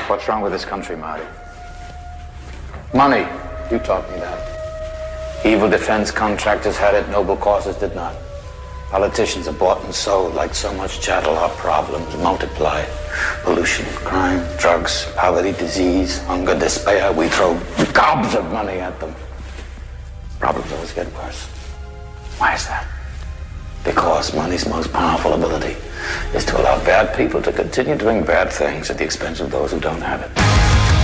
What's wrong with this country, Marty? Money. You taught me that. Evil defense contractors had it, noble causes did not. Politicians are bought and sold like so much chattel. Our problems multiply. Pollution, crime, drugs, poverty, disease, hunger, despair. We throw gobs of money at them. Problems always get worse. Why is that? Because money's most powerful ability is to allow bad people to continue doing bad things at the expense of those who don't have it.